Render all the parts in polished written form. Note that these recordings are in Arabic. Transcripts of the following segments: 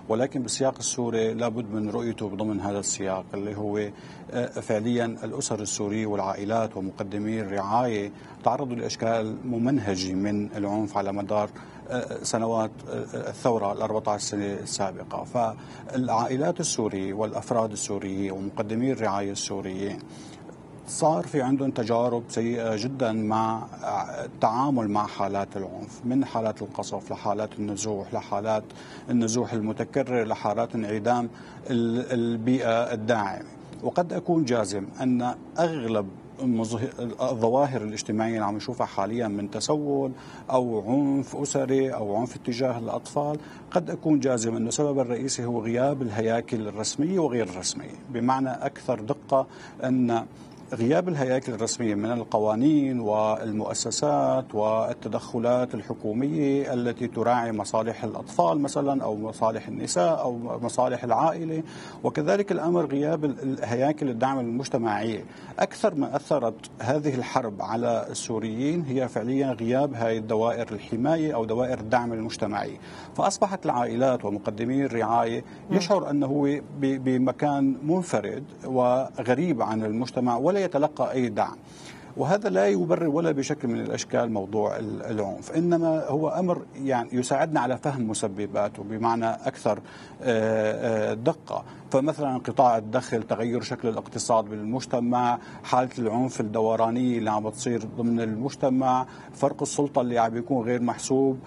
ولكن بالسياق السوري لابد من رؤيته ضمن هذا السياق اللي هو فعليا الأسر السورية والعائلات ومقدمي الرعاية تعرضوا لأشكال ممنهجة من العنف على مدار سنوات الثورة ال14 سنة السابقة. فالعائلات السورية والأفراد السوريين ومقدمي الرعاية السوريين صار في عندهم تجارب سيئة جدا مع التعامل مع حالات العنف، من حالات القصف لحالات النزوح، لحالات النزوح المتكرر، لحالات انعدام البيئة الداعمة. وقد أكون جازم أن أغلب الظواهر الاجتماعية اللي عم نشوفها حاليا من تسول أو عنف أسري أو عنف اتجاه الأطفال، قد أكون جازم أنه السبب الرئيسي هو غياب الهياكل الرسمية وغير الرسمية. بمعنى أكثر دقة، أن غياب الهياكل الرسمية من القوانين والمؤسسات والتدخلات الحكومية التي تراعي مصالح الأطفال مثلا أو مصالح النساء أو مصالح العائلة، وكذلك الأمر غياب الهياكل الدعم المجتمعية. أكثر ما أثرت هذه الحرب على السوريين هي فعليا غياب هذه الدوائر الحماية أو دوائر الدعم المجتمعي. فأصبحت العائلات ومقدمي الرعاية يشعر أنه بمكان منفرد وغريب عن المجتمع ولا يتلقى أي دعم. وهذا لا يبرر ولا بشكل من الأشكال موضوع العنف، إنما هو أمر يعني يساعدنا على فهم مسبباته بمعنى أكثر دقة. فمثلا انقطاع الدخل، تغير شكل الاقتصاد بالمجتمع، حالة العنف الدورانية اللي عم بتصير ضمن المجتمع، فرق السلطة اللي عم بيكون غير محسوب،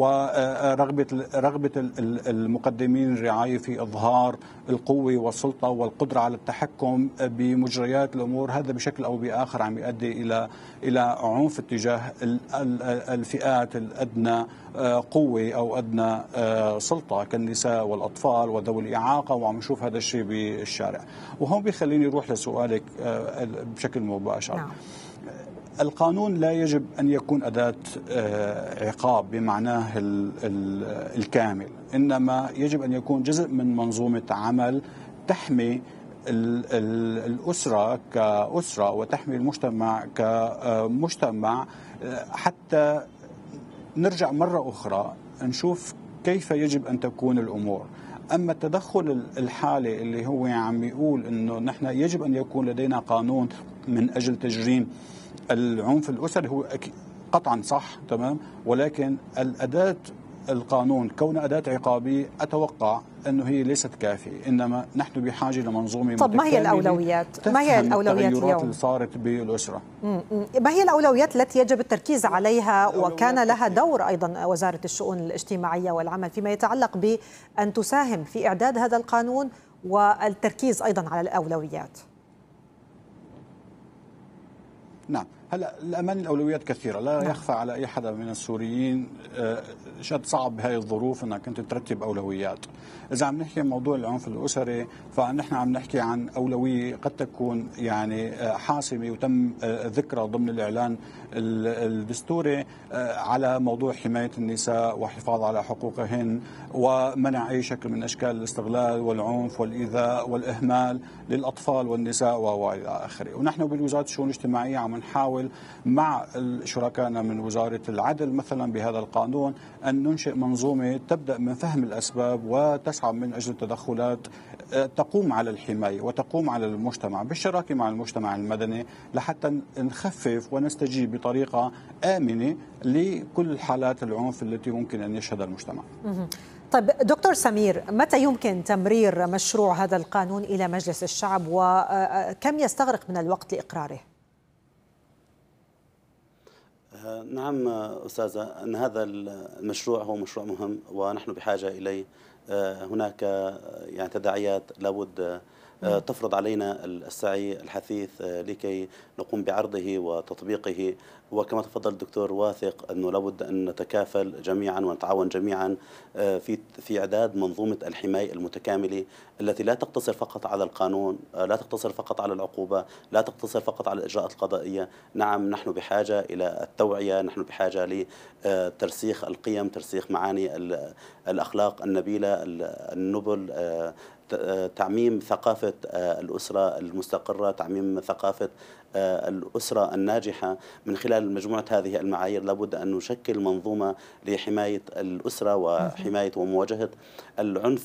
ورغبة المقدمين الرعاية في إظهار القوة والسلطة والقدرة على التحكم بمجريات الأمور. هذا بشكل أو بآخر عم يؤدي إلى عنف اتجاه الفئات الأدنى قوة أو أدنى سلطة كالنساء والأطفال وذوي الإعاقة، وعم نشوف هذا الشيء بالشارع. وهون بيخليني أروح لسؤالك بشكل مباشر. نعم. القانون لا يجب أن يكون أداة عقاب بمعناه الكامل، إنما يجب أن يكون جزء من منظومة عمل تحمي الأسرة كأسرة وتحمي المجتمع كمجتمع، حتى نرجع مرة أخرى نشوف كيف يجب أن تكون الأمور. أما التدخل الحالي اللي هو عم يقول أنه نحن يجب أن يكون لدينا قانون من أجل تجريم العنف الأسري، هو قطعا صح تمام، ولكن الأداة القانون كون أداة عقابية أتوقع أنه هي ليست كافية، إنما نحن بحاجة لمنظومة طب ما هي الأولويات؟ ما هي الأولويات اليوم اللي صارت بالأسرة؟ ما هي الأولويات التي يجب التركيز عليها؟ وكان لها دور أيضا وزارة الشؤون الاجتماعية والعمل فيما يتعلق بأن تساهم في إعداد هذا القانون والتركيز أيضا على الأولويات. نعم، هلا الأمان الأولويات كثيرة، لا يخفى على أي حدا من السوريين شد صعب بهاي الظروف أنك أنت ترتب أولويات. إذا عم نحكي عن موضوع العنف الأسري فنحن عم نحكي عن أولوية قد تكون يعني حاسمة وتم ذكرها ضمن الإعلان الدستوري على موضوع حماية النساء والحفاظ على حقوقهن ومنع أي شكل من أشكال الاستغلال والعنف والإيذاء والإهمال للأطفال والنساء وإلى آخره. ونحن بالوزارة الشؤون الاجتماعية عم نحاول مع شركائنا من وزارة العدل مثلا بهذا القانون أن ننشئ منظومة تبدأ من فهم الأسباب وتسعى من أجل تدخلات تقوم على الحماية وتقوم على المجتمع بالشراكة مع المجتمع المدني لحتى نخفف ونستجيب بطريقة آمنة لكل حالات العنف التي ممكن أن يشهدها المجتمع. طيب دكتور سمير، متى يمكن تمرير مشروع هذا القانون إلى مجلس الشعب وكم يستغرق من الوقت لإقراره؟ نعم أستاذة، أن هذا المشروع هو مشروع مهم ونحن بحاجة إليه. هناك يعني تداعيات لابد تفرض علينا السعي الحثيث لكي نقوم بعرضه وتطبيقه. وكما تفضل الدكتور، واثق أنه لابد أن نتكافل جميعا ونتعاون جميعا في إعداد منظومة الحماية المتكاملة التي لا تقتصر فقط على القانون، لا تقتصر فقط على العقوبة، لا تقتصر فقط على الإجراءات القضائية. نعم، نحن بحاجة إلى التوعية، نحن بحاجة لترسيخ القيم، ترسيخ معاني الأخلاق النبيلة النبل، تعميم ثقافة الأسرة المستقرة، تعميم ثقافة الأسرة الناجحة. من خلال مجموعة هذه المعايير لابد أن نشكل منظومة لحماية الأسرة وحماية ومواجهة العنف